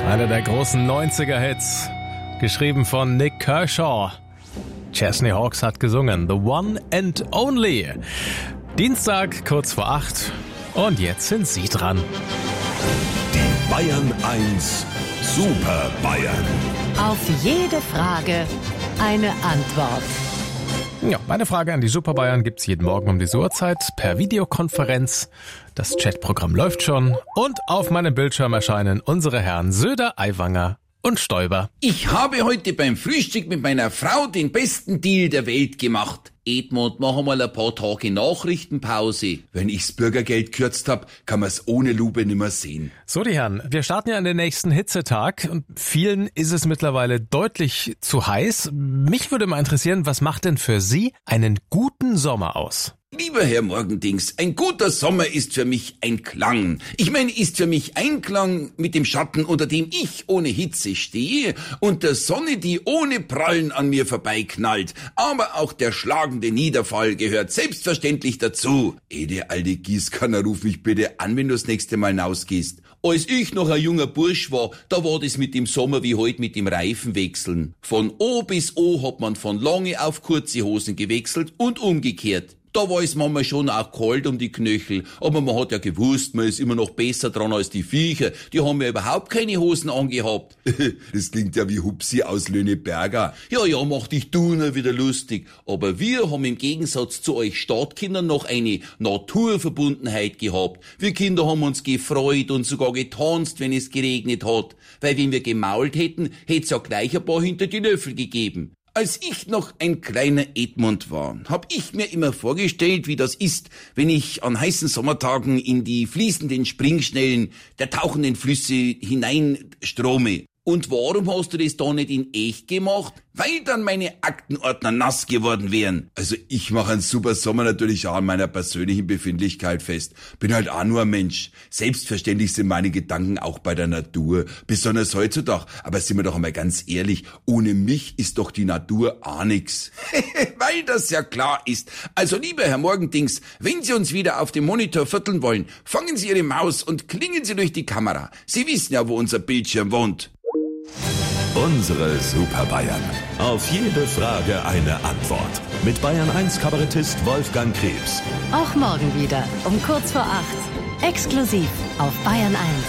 Einer der großen 90er-Hits, geschrieben von Nick Kershaw. Chesney Hawkes hat gesungen, The One and Only. Dienstag, kurz vor 8. Und jetzt sind Sie dran. Die Bayern 1 Super Bayern. Auf jede Frage eine Antwort. Ja, meine Frage an die Super Bayern gibt's jeden Morgen um diese Uhrzeit per Videokonferenz. Das Chatprogramm läuft schon und auf meinem Bildschirm erscheinen unsere Herren Söder, Aiwanger und Stoiber. Ich habe heute beim Frühstück mit meiner Frau den besten Deal der Welt gemacht. Edmund, mach mal ein paar Tage Nachrichtenpause. Wenn ich's Bürgergeld gekürzt hab, kann man's ohne Lupe nimmer sehen. So, die Herren, wir starten ja in den nächsten Hitzetag und vielen ist es mittlerweile deutlich zu heiß. Mich würde mal interessieren, was macht denn für Sie einen guten Sommer aus? Lieber Herr Morgendings, ein guter Sommer ist für mich ein Klang. Ich meine, ist für mich Einklang mit dem Schatten, unter dem ich ohne Hitze stehe und der Sonne, die ohne Prallen an mir vorbeiknallt. Aber auch der schlagende Niederfall gehört selbstverständlich dazu. Der alte Gießkanner, ruf mich bitte an, wenn du das nächste Mal hinausgehst. Als ich noch ein junger Bursch war, da war das mit dem Sommer wie heute mit dem Reifenwechseln. Von O bis O hat man von lange auf kurze Hosen gewechselt und umgekehrt. Da war es manchmal schon auch kalt um die Knöchel, aber man hat ja gewusst, man ist immer noch besser dran als die Viecher. Die haben ja überhaupt keine Hosen angehabt. Das klingt ja wie Hupsi aus Löhneberger. Ja, mach dich du nur wieder lustig. Aber wir haben im Gegensatz zu euch Stadtkindern noch eine Naturverbundenheit gehabt. Wir Kinder haben uns gefreut und sogar getanzt, wenn es geregnet hat. Weil wenn wir gemault hätten, hätt's ja gleich ein paar hinter die Löffel gegeben. Als ich noch ein kleiner Edmund war, hab ich mir immer vorgestellt, wie das ist, wenn ich an heißen Sommertagen in die fließenden Springschnellen der tauchenden Flüsse hineinstrome. Und warum hast du das da nicht in echt gemacht? Weil dann meine Aktenordner nass geworden wären. Also ich mache einen super Sommer natürlich auch an meiner persönlichen Befindlichkeit fest. Bin halt auch nur ein Mensch. Selbstverständlich sind meine Gedanken auch bei der Natur, besonders heutzutage. Aber sind wir doch einmal ganz ehrlich, ohne mich ist doch die Natur auch nix. Weil das ja klar ist. Also lieber Herr Morgendings, wenn Sie uns wieder auf dem Monitor vierteln wollen, fangen Sie Ihre Maus und klingen Sie durch die Kamera. Sie wissen ja, wo unser Bildschirm wohnt. Unsere Super Bayern. Auf jede Frage eine Antwort. Mit Bayern 1 Kabarettist Wolfgang Krebs. Auch morgen wieder um kurz vor 8. Exklusiv auf Bayern 1.